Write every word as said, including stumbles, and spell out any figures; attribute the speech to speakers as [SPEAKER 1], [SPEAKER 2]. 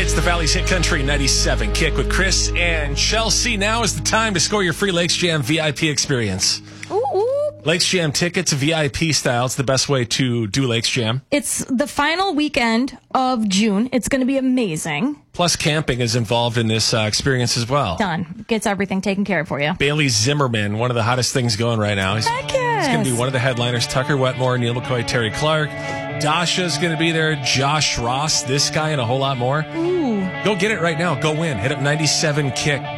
[SPEAKER 1] It's the Valley's Hit Country ninety-seven Kick with Chris and Chelsea. Now is the time to score your free Lakes Jam V I P experience.
[SPEAKER 2] Ooh, ooh.
[SPEAKER 1] Lakes Jam tickets, V I P style. It's the best way to do Lakes Jam.
[SPEAKER 2] It's the final weekend of June. It's going to be amazing.
[SPEAKER 1] Plus, camping is involved in this uh, experience as well.
[SPEAKER 2] Done. Gets everything taken care of for you.
[SPEAKER 1] Bailey Zimmerman, one of the hottest things going right now. He's,
[SPEAKER 2] Heck yes.
[SPEAKER 1] he's going to be one of the headliners. Tucker Wetmore, Neil McCoy, Terry Clark. Dasha's going to be there. Josh Ross, this guy, and a whole lot more.
[SPEAKER 2] Ooh.
[SPEAKER 1] Go get it right now. Go win. Hit up ninety-seven Kick.